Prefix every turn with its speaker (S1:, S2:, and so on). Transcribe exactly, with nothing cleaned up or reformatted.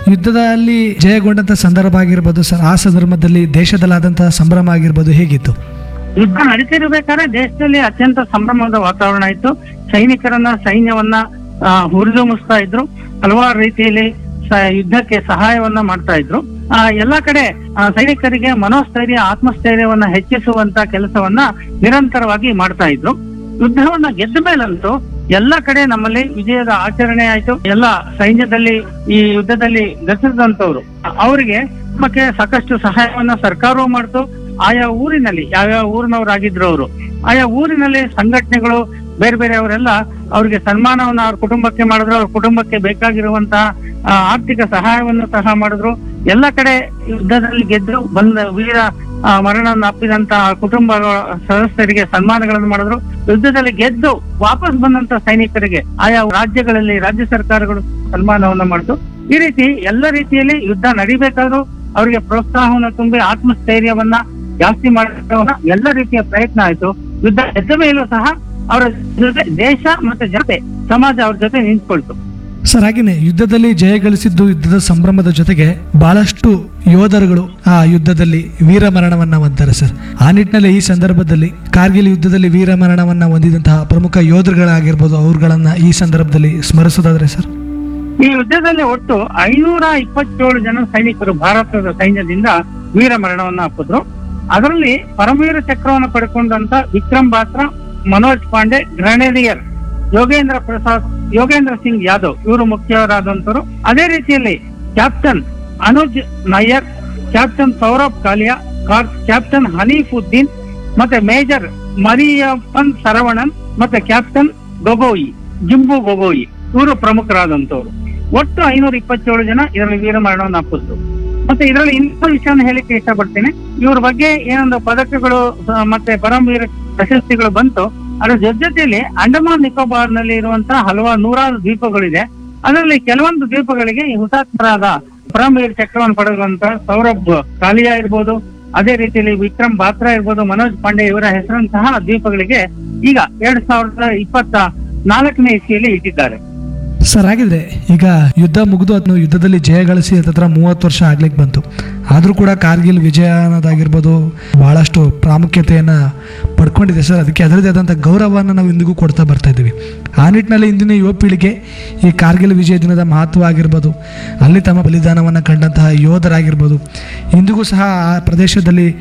S1: ಯುದ್ಧದಲ್ಲಿ ಜಯಗೊಂಡಂತ ಸಂದರ್ಭ ಆಗಿರ್ಬೋದು ಸರ್, ಆ ಸಂದರ್ಭದಲ್ಲಿ ದೇಶದಲ್ಲಾದಂತಹ ಸಂಭ್ರಮ ಆಗಿರ್ಬೋದು ಹೇಗಿತ್ತು?
S2: ಯುದ್ಧ ನಡೀತಿರ್ಬೇಕಾದ್ರೆ ದೇಶದಲ್ಲಿ ಅತ್ಯಂತ ಸಂಭ್ರಮದ ವಾತಾವರಣ ಇತ್ತು. ಸೈನಿಕರನ್ನ ಸೈನ್ಯವನ್ನ ಆ, ಹುರಿದುಂಬಿಸ್ತಾ ಇದ್ರು. ಹಲವಾರು ರೀತಿಯಲ್ಲಿ ಸ- ಯುದ್ಧಕ್ಕೆ ಸಹಾಯವನ್ನ ಮಾಡ್ತಾ ಇದ್ರು. ಆ ಎಲ್ಲಾ ಕಡೆ ಆ, ಸೈನಿಕರಿಗೆ ಮನೋಸ್ಥೈರ್ಯ ಆತ್ಮಸ್ಥೈರ್ಯವನ್ನ ಹೆಚ್ಚಿಸುವಂತ ಕೆಲಸವನ್ನ ನಿರಂತರವಾಗಿ ಮಾಡ್ತಾ ಇದ್ರು. ಯುದ್ಧವನ್ನ ಗೆದ್ದ ಮೇಲಂತೂ ಎಲ್ಲ ಕಡೆ ನಮ್ಮಲ್ಲಿ ವಿಜಯದ ಆಚರಣೆ ಆಯ್ತು. ಎಲ್ಲ ಸೈನ್ಯದಲ್ಲಿ ಈ ಯುದ್ಧದಲ್ಲಿ ಗತಿಸಿದಂತವ್ರು ಅವರಿಗೆ ಬಗ್ಗೆ ಸಾಕಷ್ಟು ಸಹಾಯವನ್ನ ಸರ್ಕಾರವೂ ಮಾಡ್ತು. ಆಯಾ ಊರಿನಲ್ಲಿ ಯಾವ್ಯಾವ ಊರಿನವರಾಗಿದ್ರು ಅವರು, ಆಯಾ ಊರಿನಲ್ಲಿ ಸಂಘಟನೆಗಳು ಬೇರೆ ಬೇರೆ ಅವರೆಲ್ಲ ಅವ್ರಿಗೆ ಸನ್ಮಾನವನ್ನ ಅವ್ರ ಕುಟುಂಬಕ್ಕೆ ಮಾಡಿದ್ರು. ಅವ್ರ ಕುಟುಂಬಕ್ಕೆ ಬೇಕಾಗಿರುವಂತಹ ಆ, ಆರ್ಥಿಕ ಸಹಾಯವನ್ನು ಸಹ ಮಾಡಿದ್ರು. ಎಲ್ಲ ಕಡೆ ಯುದ್ಧದಲ್ಲಿ ಗೆದ್ದು ಬಂದ ವೀರ ಆ, ಮರಣವನ್ನು ಅಪ್ಪಿದಂತ ಕುಟುಂಬ ಸದಸ್ಯರಿಗೆ ಸನ್ಮಾನಗಳನ್ನು ಮಾಡಿದ್ರು. ಯುದ್ಧದಲ್ಲಿ ಗೆದ್ದು ವಾಪಸ್ ಬಂದಂತ ಸೈನಿಕರಿಗೆ ಆಯಾ ರಾಜ್ಯಗಳಲ್ಲಿ ರಾಜ್ಯ ಸರ್ಕಾರಗಳು ಸನ್ಮಾನವನ್ನ ಮಾಡಿತು. ಈ ರೀತಿ ಎಲ್ಲ ರೀತಿಯಲ್ಲಿ ಯುದ್ಧ ನಡಿಬೇಕಾದ್ರೂ ಅವರಿಗೆ ಪ್ರೋತ್ಸಾಹವನ್ನು ತುಂಬಿ ಆತ್ಮಸ್ಥೈರ್ಯವನ್ನ ಜಾಸ್ತಿ ಮಾಡೋಣ ಎಲ್ಲ ರೀತಿಯ ಪ್ರಯತ್ನ ಆಯ್ತು. ಯುದ್ಧ ಗೆದ್ದ ಮೇಲೂ ಸಹ ಅವರ ಜೊತೆ ದೇಶ ಮತ್ತೆ ಜನತೆ ಸಮಾಜ ಅವ್ರ ಜೊತೆ ನಿಂತ್ಕೊಳ್ತು.
S1: ಸರ್, ಹಾಗೇನೆ ಯುದ್ಧದಲ್ಲಿ ಜಯಗಳಿಸಿದ್ದು ಯುದ್ಧದ ಸಂಭ್ರಮದ ಜೊತೆಗೆ ಬಹಳಷ್ಟು ಯೋಧರುಗಳು ಆ ಯುದ್ಧದಲ್ಲಿ ವೀರ ಮರಣವನ್ನ ಹೊಂತಾರೆ ಸರ್. ಆ ನಿಟ್ಟಿನಲ್ಲಿ ಈ ಸಂದರ್ಭದಲ್ಲಿ ಕಾರ್ಗಿಲ್ ಯುದ್ಧದಲ್ಲಿ ವೀರ ಮರಣವನ್ನ ಹೊಂದಿದಂತಹ ಪ್ರಮುಖ ಯೋಧರುಗಳಾಗಿರ್ಬೋದು, ಅವ್ರುಗಳನ್ನ ಈ ಸಂದರ್ಭದಲ್ಲಿ ಸ್ಮರಿಸೋದಾದ್ರೆ ಸರ್?
S2: ಈ ಯುದ್ಧದಲ್ಲಿ ಒಟ್ಟು ಐನೂರ ಇಪ್ಪತ್ತೇಳು ಜನ ಸೈನಿಕರು ಭಾರತದ ಸೈನ್ಯದಿಂದ ವೀರ ಮರಣವನ್ನ ಅಪ್ಪಿದ್ರು. ಅದರಲ್ಲಿ ಪರಮವೀರ ಚಕ್ರವನ್ನು ಪಡ್ಕೊಂಡಂತ ವಿಕ್ರಮ್ ಬಾತ್ರಾ, ಮನೋಜ್ ಪಾಂಡೆ, ಗ್ರೆನೇಡಿಯರ್ ಯೋಗೇಂದ್ರ ಪ್ರಸಾದ್, ಯೋಗೇಂದ್ರ ಸಿಂಗ್ ಯಾದವ್ ಇವರು ಮುಖ್ಯರಾದಂತರು. ಅದೇ ರೀತಿಯಲ್ಲಿ captain Anuj Nair, captain Saurabh Kalia, captain Hanifuddin ಮತ್ತೆ ಮೇಜರ್ ಮರಿಯಪ್ಪನ್ ಸರವಣನ್ ಮತ್ತೆ ಕ್ಯಾಪ್ಟನ್ ಗೊಗೋಯಿ, ಜಿಂಬು ಗೊಗೋಯಿ ಇವರು ಪ್ರಮುಖರಾದಂತವ್ರು. ಒಟ್ಟು ಐನೂರ ಇಪ್ಪತ್ತೇಳು ಜನ ಇದರಲ್ಲಿ ವೀರ ಮರಣವನ್ನು ಅಪ್ಪಿದ್ರು. ಮತ್ತೆ ಇದರಲ್ಲಿ ಇನ್ನೊಂದು ವಿಷಯವನ್ನು ಹೇಳಿಕ್ಕೆ ಇಷ್ಟಪಡ್ತೀನಿ. ಇವ್ರ ಬಗ್ಗೆ ಏನೊಂದು ಪದಕಗಳು ಆ, ಮತ್ತೆ ಪರಮವೀರ ಪ್ರಶಸ್ತಿಗಳು ಬಂತು. ಅದರ ಜೊತೆ ಜೊತೆಯಲ್ಲಿ ಅಂಡಮಾನ್ ನಿಕೋಬಾರ್ ನಲ್ಲಿ ಇರುವಂತಹ ಹಲವಾರು ನೂರಾರು ದ್ವೀಪಗಳಿದೆ. ಅದರಲ್ಲಿ ಕೆಲವೊಂದು ದ್ವೀಪಗಳಿಗೆ ಈ ಹುತಾತ್ಮರಾದ ಪರಮವೀರ ಚಕ್ರವನ್ನು ಪಡೆದಂತ ಸೌರಭ್ ಕಾಲಿಯಾ ಇರ್ಬೋದು, ಅದೇ ರೀತಿಯಲ್ಲಿ ವಿಕ್ರಮ್ ಬಾತ್ರಾ ಇರ್ಬೋದು, ಮನೋಜ್ ಪಾಂಡೆ ಇವರ ಹೆಸರಂತಹ ದ್ವೀಪಗಳಿಗೆ ಈಗ ಎರಡ್ ಸಾವಿರದ ಇಪ್ಪತ್ತ ನಾಲ್ಕನೇ ಇಸ್ವಿಯಲ್ಲಿ ಇಟ್ಟಿದ್ದಾರೆ.
S1: ಸರ್, ಹಾಗಿದ್ರೆ ಈಗ ಯುದ್ಧ ಮುಗಿದು ಅದನ್ನು ಯುದ್ಧದಲ್ಲಿ ಜಯ ಗಳಿಸಿ ಹತ್ರ ಮೂವತ್ತು ವರ್ಷ ಆಗ್ಲಿಕ್ಕೆ ಬಂತು. ಆದರೂ ಕೂಡ ಕಾರ್ಗಿಲ್ ವಿಜಯ ಅನ್ನೋದಾಗಿರ್ಬೋದು ಬಹಳಷ್ಟು ಪ್ರಾಮುಖ್ಯತೆಯನ್ನ ಪಡ್ಕೊಂಡಿದೆ ಸರ್. ಅದಕ್ಕೆ ಅದರದೇ ಆದಂಥ ಗೌರವವನ್ನು ನಾವು ಇಂದಿಗೂ ಕೊಡ್ತಾ ಬರ್ತಾ ಇದ್ದೀವಿ. ಆ ನಿಟ್ಟಿನಲ್ಲಿ ಇಂದಿನ ಯುವ ಪೀಳಿಗೆ ಈ ಕಾರ್ಗಿಲ್ ವಿಜಯ ದಿನದ ಮಹತ್ವ ಆಗಿರ್ಬೋದು, ಅಲ್ಲಿ ತಮ್ಮ ಬಲಿದಾನವನ್ನು ಕಂಡಂತಹ ಯೋಧರಾಗಿರ್ಬೋದು, ಇಂದಿಗೂ ಸಹ ಆ ಪ್ರದೇಶದಲ್ಲಿ